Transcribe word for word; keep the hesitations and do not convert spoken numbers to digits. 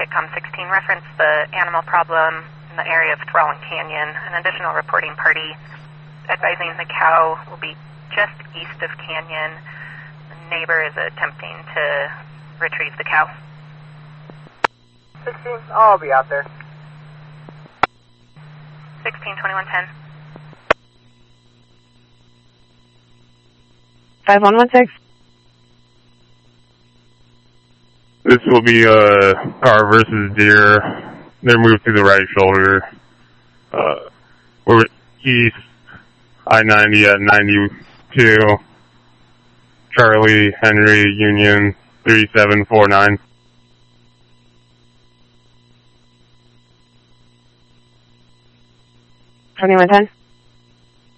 Kitcom sixteen, reference the animal problem in the area of Thrallin Canyon. An additional reporting party advising the cow will be just east of Canyon. The neighbor is attempting to retrieve the cow. sixteen, I'll be out there. sixteen, twenty-one ten. five one one six. This will be uh, car versus deer. They're moved to the right shoulder. Uh, we're east, I ninety at ninety-two. Charlie, Henry, Union, three seven four nine. twenty-one ten.